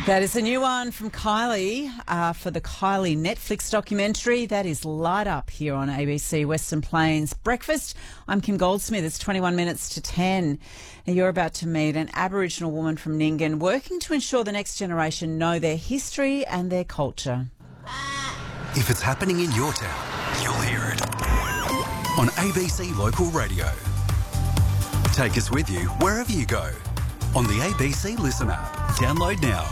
That is a new one from Kylie for the Kylie Netflix documentary. That is Light Up here on ABC Western Plains Breakfast. I'm Kim Goldsmith. It's 21 minutes to 10. Now you're about to meet an Aboriginal woman from Nyngan working to ensure the next generation know their history and their culture. If it's happening in your town, you'll hear it on ABC Local Radio. Take us with you wherever you go on the ABC Listen app. Download now.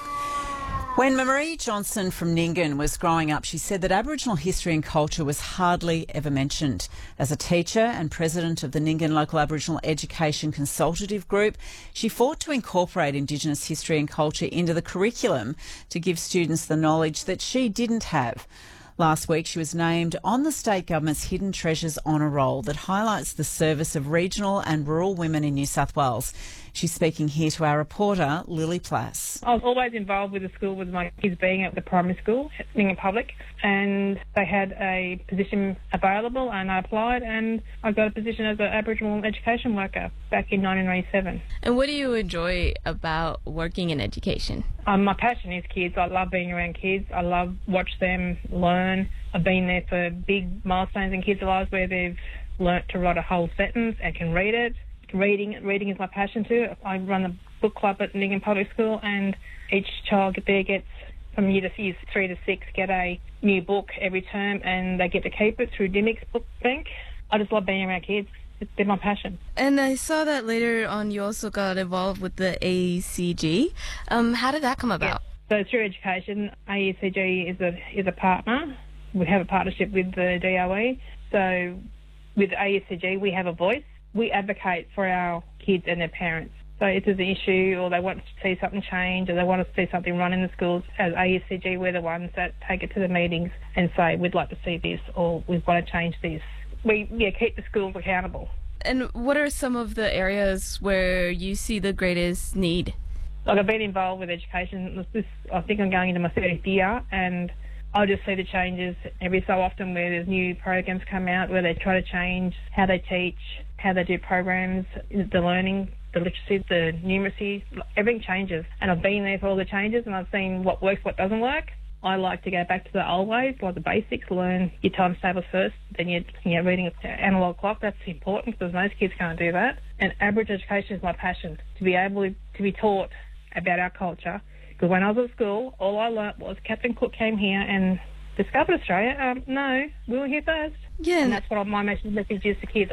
When Marie Johnson from Nyngan was growing up, she said that Aboriginal history and culture was hardly ever mentioned. As a teacher and president of the Nyngan Local Aboriginal Education Consultative Group, she fought to incorporate Indigenous history and culture into the curriculum to give students the knowledge that she didn't have. Last week, she was named on the state government's Hidden Treasures Honour Roll that highlights the service of regional and rural women in New South Wales. She's speaking here to our reporter, Lily Plass. I was always involved with the school with my kids being at the primary school, at Nyngan Public, and they had a position available and I applied and I got a position as an Aboriginal education worker back in 1997. And what do you enjoy about working in education? My passion is kids. I love being around kids. I love watch them learn. I've been there for big milestones in kids' lives where they've learnt to write a whole sentence and can read it. Reading is my passion too. I run a book club at Nyngan Public School and each child there gets, from years 3 to 6, get a new book every term and they get to keep it through Dymocks Book Bank. I just love being around kids. They're my passion. And I saw that later on you also got involved with the AECG. How did that come about? Yeah. So through education, AECG is a partner. We have a partnership with the DOE. So with AECG, we have a voice. We advocate for our kids and their parents. So if there's an issue or they want to see something change or they want to see something run in the schools, as AECG, we're the ones that take it to the meetings and say, we'd like to see this or we want to change this. We keep the schools accountable. And what are some of the areas where you see the greatest need? Like I've been involved with education. I think I'm going into my 30th year and I just see the changes every so often where there's new programs come out where they try to change how they teach, how they do programs, the learning, the literacy, the numeracy, everything changes. And I've been there for all the changes and I've seen what works, what doesn't work. I like to go back to the old ways, like the basics, learn your times tables first, then you're reading an analogue clock. That's important because most kids can't do that. And Aboriginal education is my passion, to be able to be taught about our culture. Because when I was at school, all I learnt was Captain Cook came here and discovered Australia. No, we were here first. Yeah. And that's what my message is to kids,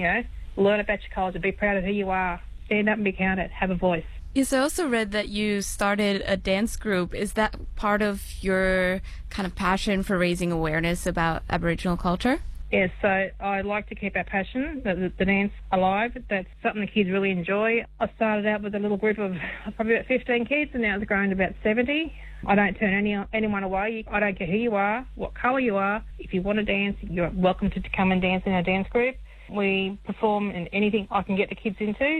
learn about your culture, be proud of who you are, stand up and be counted, have a voice. Yes, I also read that you started a dance group. Is that part of your kind of passion for raising awareness about Aboriginal culture? Yes, so I like to keep our passion, the dance, alive. That's something the kids really enjoy. I started out with a little group of probably about 15 kids and now it's grown to about 70. I don't turn anyone away. I don't care who you are, what colour you are. If you want to dance, you're welcome to come and dance in our dance group. We perform in anything I can get the kids into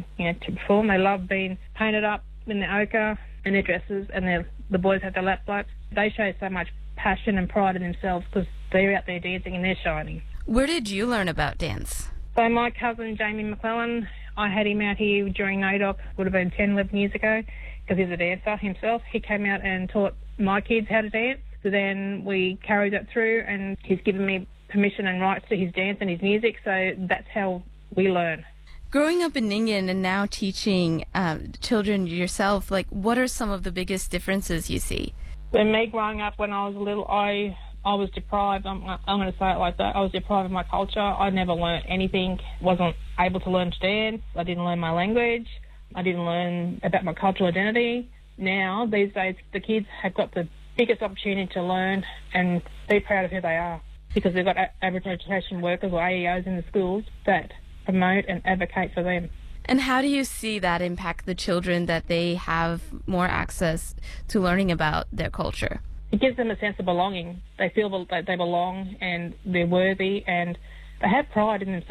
to perform. They love being painted up in their ochre and their dresses, and the boys have their lap blokes. They show so much passion and pride in themselves because they're out there dancing and they're shining. Where did you learn about dance? So my cousin Jamie McClellan, I had him out here during NAIDOC, would have been 10, 11 years ago, because he's a dancer himself. He came out and taught my kids how to dance. So then we carried that through and he's given me permission and rights to his dance and his music, so that's how we learn. Growing up in Nyngan and now teaching children yourself, what are some of the biggest differences you see? When me growing up, when I was little, I was deprived. I'm going to say it like that. I was deprived of my culture. I never learnt anything. Wasn't able to learn to dance. I didn't learn my language. I didn't learn about my cultural identity. Now, these days, the kids have got the biggest opportunity to learn and be proud of who they are, because they've got Aboriginal education workers or AEOs in the schools that promote and advocate for them. And how do you see that impact the children, that they have more access to learning about their culture? It gives them a sense of belonging. They feel that they belong and they're worthy and they have pride in themselves.